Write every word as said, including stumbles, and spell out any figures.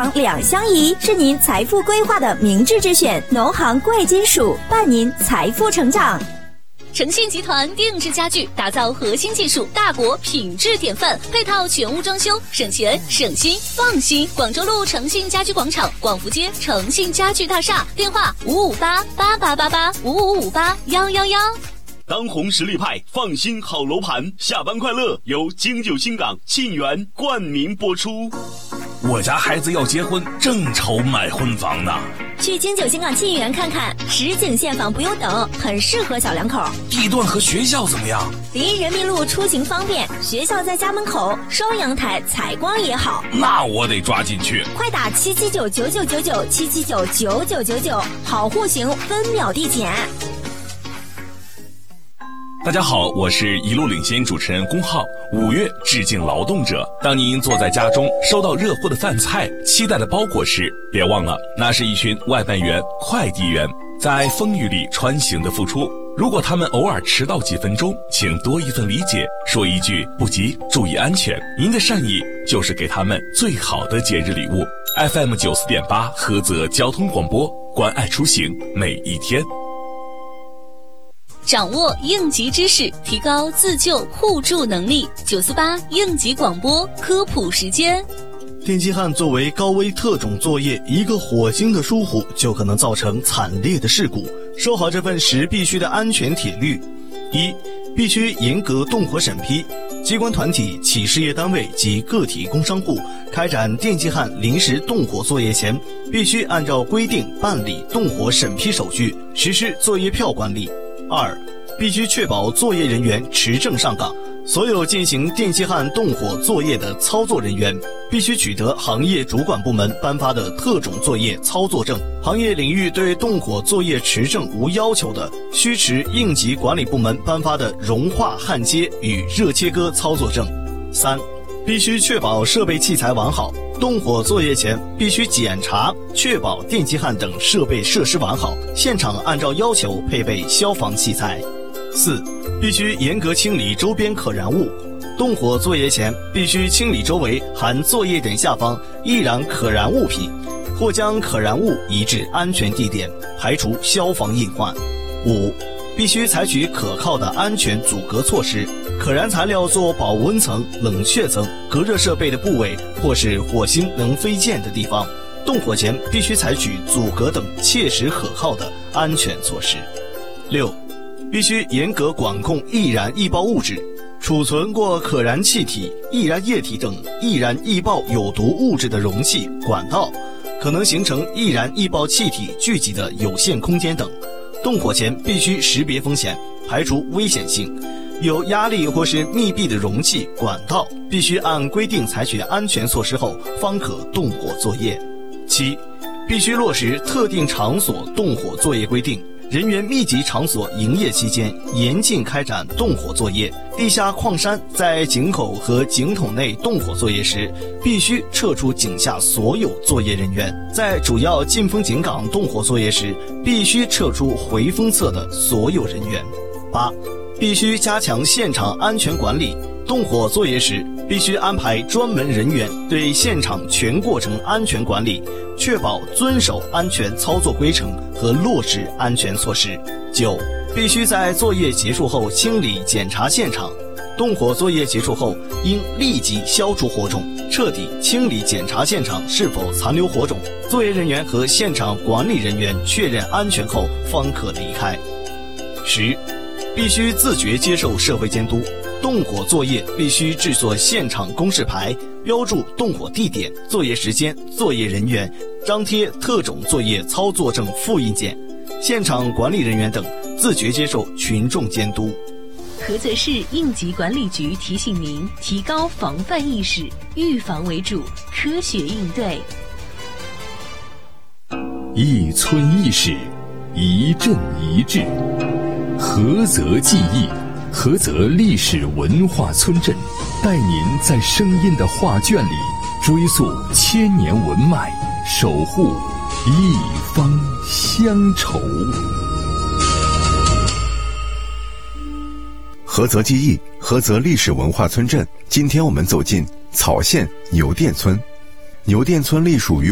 厂两相宜，是您财富规划的明智之选。农行贵金属伴您财富成长。 诚信集团定制家具打造核心技术大国品质典范，配套全屋装修，省钱省心放心。广州路诚信家居广场，广福街诚信家具大厦，电话五五八八八八八五五五八幺幺幺。 当红实力派，放心好楼盘，下班快乐由京九新港沁园冠名播出。 我家孩子要结婚，正愁买婚房呢。 去京九新港沁园看看，实景现房不用等，很适合小两口。 地段和学校怎么样？ 离人民路出行方便，学校在家门口，双阳台，采光也好。 那我得抓紧去， 快打七七九九九九九七七九九九九九，好户型分秒递减。 大家好，我是一路领先主持人龚浩。五月致敬劳动者，当您坐在家中收到热乎的饭菜，期待的包裹时，别忘了那是一群外卖员、快递员在风雨里穿行的付出。如果他们偶尔迟到几分钟，请多一份理解，说一句不急，注意安全。您的善意就是给他们最好的节日礼物。 F M 九十四点八 菏泽交通广播，关爱出行每一天。 掌握应急知识，提高自救互助能力。九四八应急广播科普时间。 电击焊作为高危特种作业，一个火星的疏忽就可能造成惨烈的事故。收好这份时必须的安全铁律：一、必须严格动火审批。机关团体、企事业单位及个体工商户开展电击焊临时动火作业前，必须按照规定办理动火审批手续，实施作业票管理。二、必须确保作业人员持证上岗。所有进行电击焊动火作业的操作人员必须取得行业主管部门颁发的特种作业操作证。行业领域对动火作业持证无要求的，需持应急管理部门颁发的融化焊接与热切割操作证。三、必须确保设备器材完好。动火作业前必须检查确保电击焊等设备设施完好，现场按照要求配备消防器材。四、必须严格清理周边可燃物。动火作业前必须清理周围含作业点下方易燃可燃物品，或将可燃物移至安全地点，排除消防隐患。五、必须采取可靠的安全阻隔措施，可燃材料做保温层、冷却层，隔热设备的部位或是火星能飞溅的地方。动火前必须采取阻隔等切实可靠的安全措施。六、必须严格管控易燃易爆物质。储存过可燃气体、易燃液体等易燃易爆有毒物质的容器、管道，可能形成易燃易爆气体聚集的有限空间等。动火前必须识别风险，排除危险性。有压力或是密闭的容器、管道，必须按规定采取安全措施后方可动火作业。七、必须落实特定场所动火作业规定。人员密集场所营业期间，严禁开展动火作业。地下矿山在井口和井筒内动火作业时，必须撤出井下所有作业人员。在主要进风井岗动火作业时，必须撤出回风侧的所有人员。八、必须加强现场安全管理。动火作业时，必须安排专门人员对现场全过程安全管理，确保遵守安全操作规程和落实安全措施。九、必须在作业结束后清理检查现场。动火作业结束后，应立即消除火种，彻底清理检查现场是否残留火种。作业人员和现场管理人员确认安全后方可离开。十、必须自觉接受社会监督。动火作业必须制作现场公示牌，标注动火地点、作业时间、作业人员，张贴特种作业操作证复印件。现场管理人员等自觉接受群众监督。 菏泽市应急管理局提醒您：提高防范意识，预防为主，科学应对。 一村一史，一镇一志，菏泽记忆。菏泽历史文化村镇，带您在声音的画卷里追溯千年文脉，守护一方乡愁。 菏泽记忆，菏泽历史文化村镇。今天我们走进草县牛店村。牛店村隶属于